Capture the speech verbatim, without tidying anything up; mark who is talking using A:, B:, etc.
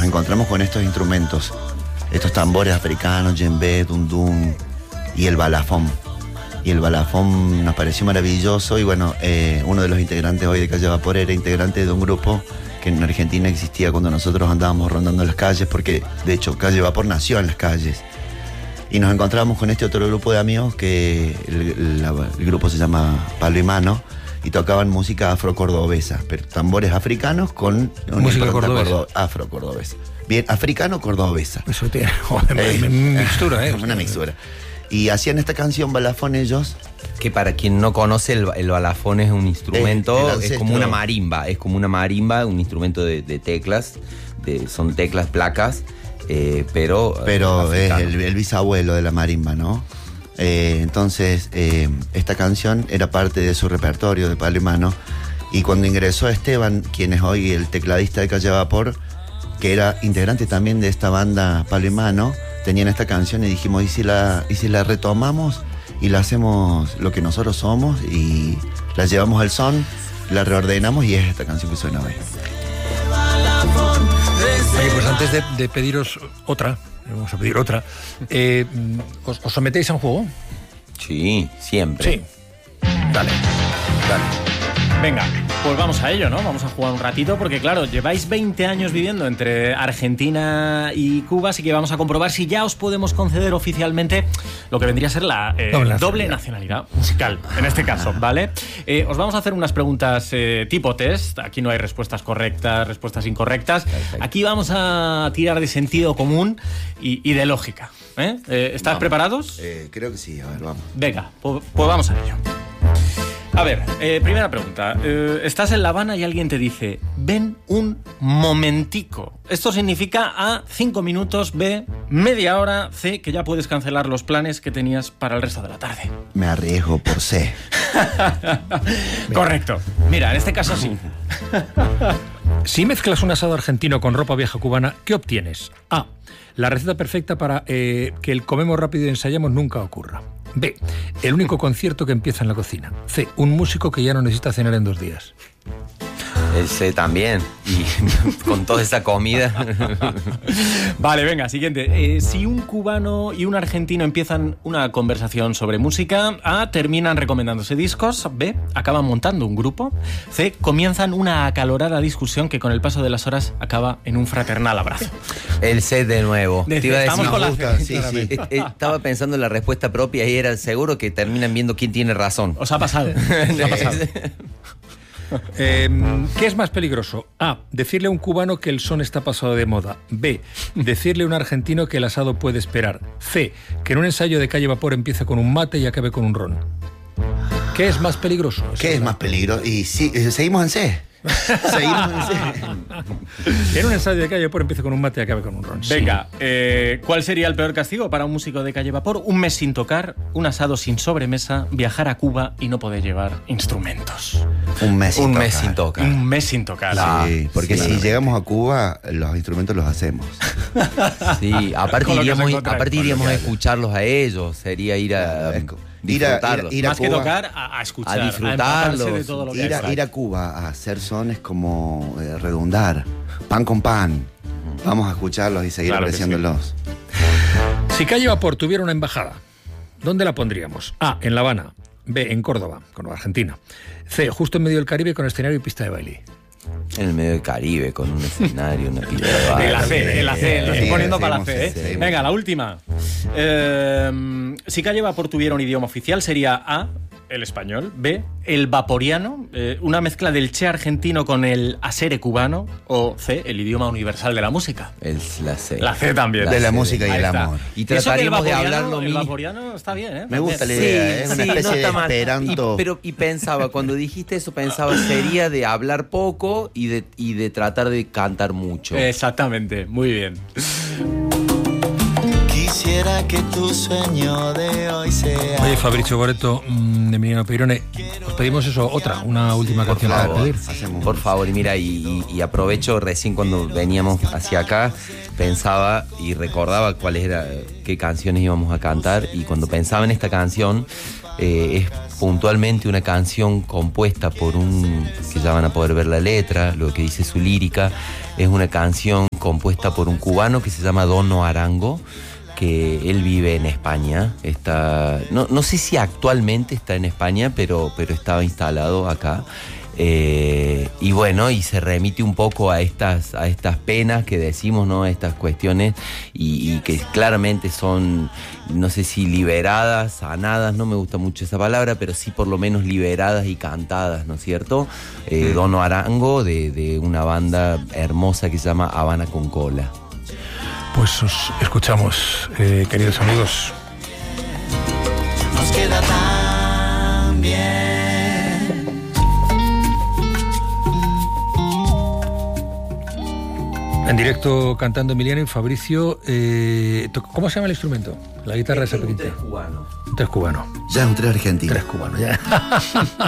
A: encontramos con estos instrumentos, estos tambores africanos, djembe, dundum y el balafón. Y el balafón nos pareció maravilloso y bueno, eh, uno de los integrantes hoy de Calle Vapor era integrante de un grupo que en Argentina existía cuando nosotros andábamos rondando las calles, porque de hecho Calle Vapor nació en las calles. Y nos encontramos con este otro grupo de amigos que el, la, el grupo se llama Palo y Mano y tocaban música afro-cordobesa, pero tambores africanos con
B: música cordobesa.
A: Afro-cordobesa. Bien, africano-cordobesa.
B: Eso tiene joder, eh, una mixtura, ¿eh?
A: Una mixtura. Y hacían esta canción balafón ellos.
C: Que para quien no conoce, el, el balafón es un instrumento, el, el es como una marimba, es como una marimba, un instrumento de, de teclas, de, son teclas, placas, eh, pero...
A: Pero es el, el bisabuelo de la marimba, ¿no? Eh, entonces, eh, esta canción era parte de su repertorio de Palo y Mano. Y cuando ingresó Esteban, quien es hoy el tecladista de Calle Vapor, que era integrante también de esta banda Palo y Mano, tenían esta canción y dijimos, ¿y si la, y si la retomamos y la hacemos lo que nosotros somos y la llevamos al son, la reordenamos y es esta canción que suena hoy?
B: Oye, pues antes de, de pediros otra, vamos a pedir otra, eh, ¿os, ¿os sometéis a un juego?
C: Sí, siempre.
B: Sí. Dale, dale.
D: Venga, pues vamos a ello, ¿no? Vamos a jugar un ratito porque, claro, lleváis veinte años viviendo entre Argentina y Cuba, así que vamos a comprobar si ya os podemos conceder oficialmente lo que vendría a ser la eh, doble, doble nacionalidad musical, en este caso, ¿vale? Eh, os vamos a hacer unas preguntas eh, tipo test. Aquí no hay respuestas correctas, respuestas incorrectas. Perfecto. Aquí vamos a tirar de sentido común y, y de lógica. ¿eh? Eh, ¿Estás
A: vamos.
D: preparados?
A: Eh, creo que sí, a ver, vamos.
D: Venga, pues, pues vamos a ello. A ver, eh, primera pregunta. Eh, estás en La Habana y alguien te dice, ven un momentico. Esto significa A, cinco minutos, B, media hora, C, que ya puedes cancelar los planes que tenías para el resto de la tarde.
A: Me arriesgo por C.
D: Correcto. Mira, en este caso sí.
B: Si mezclas un asado argentino con ropa vieja cubana, ¿qué obtienes? A, la receta perfecta para eh, que el comemos rápido y ensayamos nunca ocurra. B, el único concierto que empieza en la cocina. C, un músico que ya no necesita cenar en dos días.
C: El C también. Y con toda esa comida.
D: Vale, venga, siguiente. Eh, si un cubano y un argentino empiezan una conversación sobre música, A, terminan recomendándose discos. B, acaban montando un grupo. C, comienzan una acalorada discusión que con el paso de las horas acaba en un fraternal abrazo.
C: El C de nuevo.
D: De,
C: Te iba a decir,
D: con la
C: gusta, sí, sí. Estaba pensando en la respuesta propia y era seguro que terminan viendo quién tiene razón.
D: Os ha pasado. Os ha pasado.
B: Eh, ¿Qué es más peligroso? A, decirle a un cubano que el son está pasado de moda. B, decirle a un argentino que el asado puede esperar. C, que en un ensayo de Calle Vapor empiece con un mate y acabe con un ron. ¿Qué es más peligroso?
A: ¿Qué es más peligroso? Y sí, seguimos en C. Seguimos en C.
B: Que en un ensayo de Calle Vapor empiece con un mate y acabe con un ron.
D: Venga,
B: sí.
D: eh, ¿cuál sería el peor castigo para un músico de Calle Vapor? Un mes sin tocar, un asado sin sobremesa, viajar a Cuba y no poder llevar instrumentos.
A: Un mes sin
C: un
A: tocar.
C: mes sin tocar.
D: Un mes sin tocar.
A: Sí, porque
C: sí,
A: si
C: claro.
A: llegamos a Cuba, los instrumentos los hacemos.
C: Sí, aparte iríamos, aparte iríamos a
A: que
C: escucharlos a ellos. Sería ir a
A: ir a, ir, ir a
D: Más
A: Cuba,
D: que tocar, a, a escuchar,
C: a disfrutarlos.
D: a de todo lo que
A: ir, a, ir a Cuba a hacer sones como eh, redundar, pan con pan. Vamos a escucharlos y seguir
D: claro
A: apreciándolos.
B: Sí. Si Calle Vapor tuviera una embajada, ¿dónde la pondríamos? A, en La Habana. B, en Córdoba, con Argentina. C, justo en medio del Caribe con escenario y pista de baile.
C: En el medio del Caribe, con un escenario, una pista de baile.
D: En la C, en la C, lo estoy
A: Sí,
D: poniendo
A: sí,
D: para la
A: sí,
D: C. ¿eh?
A: sí, sí.
D: Venga, la última. Eh, si Calle Vapor tuviera un idioma oficial, sería A, el español, B, el vaporiano, eh, una mezcla del che argentino con el asere cubano, o C, el idioma universal de la música.
C: El, la C.
D: La C también.
C: La
A: De la
C: C.
A: música y
D: Ahí
A: el
D: está.
A: amor.
C: Y
D: Eso que el
C: trataríamos de
D: vaporiano-
C: hablar lo
D: El
C: mismo.
D: vaporiano está bien, ¿eh?
A: Me gusta la
D: También.
A: idea, es una
C: sí,
A: especie
C: no
A: de
C: está mal.
A: esperanto.
C: Y, pero, y pensaba, cuando dijiste eso, pensaba, sería de hablar poco y de, y de tratar de cantar mucho.
D: Exactamente, muy bien.
E: Quisiera que tu sueño de hoy sea...
B: Oye, Fabricio Boreto, mmm, Emiliano Peirone, os pedimos eso, otra, una última
C: Por
B: canción para
C: favor,
B: pedir.
A: Hacemos
C: por favor, y mira, y, y, y aprovecho recién cuando veníamos hacia acá, pensaba y recordaba cuáles eran, qué canciones íbamos a cantar, y cuando pensaba en esta canción, eh, es puntualmente una canción compuesta por un, que ya van a poder ver la letra, lo que dice su lírica, es una canción compuesta por un cubano que se llama Dono Arango, que él vive en España. Está, no, no sé si actualmente está en España, pero, pero estaba instalado acá. Eh, y bueno, y se remite un poco a estas, a estas penas que decimos, ¿no? A estas cuestiones, y, y que claramente son, no sé si liberadas, sanadas, no me gusta mucho esa palabra, pero sí por lo menos liberadas y cantadas, ¿no es cierto? Eh, Dono Arango, de, de una banda hermosa que se llama Habana con Cola.
B: Pues os escuchamos, eh, queridos amigos.
E: Nos queda tan bien.
B: En directo cantando Emiliano y Fabricio. Eh, ¿Cómo se llama el instrumento? La guitarra esa pequeñita.
C: Un tres cubano.
B: Un tres cubano.
A: Ya es un tres argentino.
B: Tres cubano, ya.